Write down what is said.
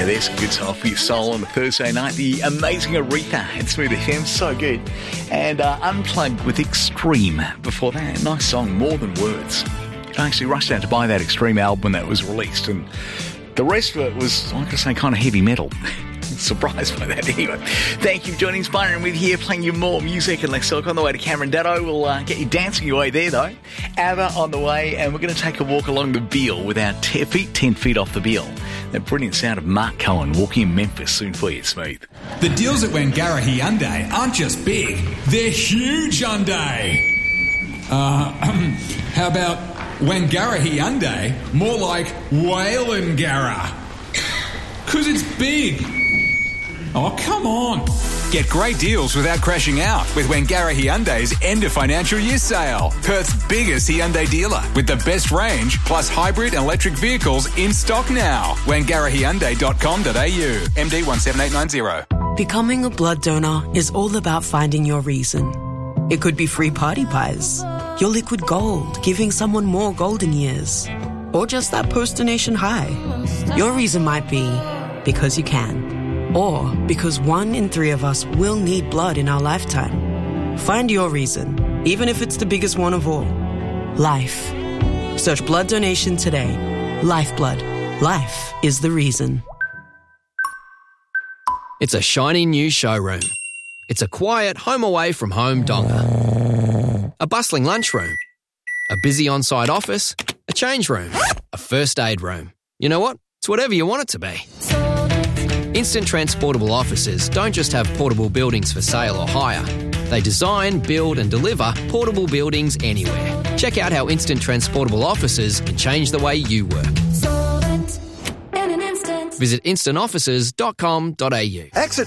there's some good stuff for your soul on a Thursday night. The amazing Aretha at Smooth FM, so good. And Unplugged with Extreme before that. Nice song, More Than Words. I actually rushed out to buy that Extreme album when that was released, and the rest of it was, like I say, kind of heavy metal. Surprised by that anyway. Thank you for joining us, Byron with here, playing you more music. And let's talk on the way to Cameron Datto. We'll get you dancing your way there though. ABBA on the way, and we're going to take a walk along the Beale with our 10 feet off the Beale. That brilliant sound of Mark Cohen walking in Memphis soon for you, Smooth. The deals at Wangara Hyundai aren't just big, they're huge Hyundai. How about Wangara Hyundai? More like Whalengara. 'Cause it's big. Oh, come on. Get great deals without crashing out with Wangara Hyundai's end of financial year sale. Perth's biggest Hyundai dealer with the best range plus hybrid and electric vehicles in stock now. WangaraHyundai.com.au. MD 17890. Becoming a blood donor is all about finding your reason. It could be free party pies, your liquid gold, giving someone more golden years, or just that post-donation high. Your reason might be because you can. Or because 1 in 3 of us will need blood in our lifetime. Find your reason, even if it's the biggest one of all. Life. Search blood donation today. Lifeblood. Life is the reason. It's a shiny new showroom. It's a quiet home away from home donga. A bustling lunchroom. A busy on-site office. A change room. A first aid room. You know what? It's whatever you want it to be. Instant Transportable Offices don't just have portable buildings for sale or hire. They design, build and deliver portable buildings anywhere. Check out how Instant Transportable Offices can change the way you work. Visit instantoffices.com.au.